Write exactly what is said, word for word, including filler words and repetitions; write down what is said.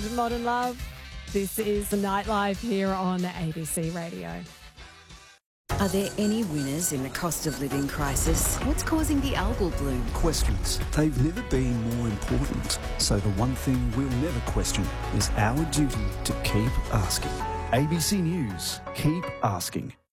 Modern Love. This is the Nightlife here on A B C Radio. Are there any winners in the cost of living crisis? What's causing the algal bloom? Questions. They've never been more important. So the one thing we'll never question is our duty to keep asking. A B C News. Keep asking.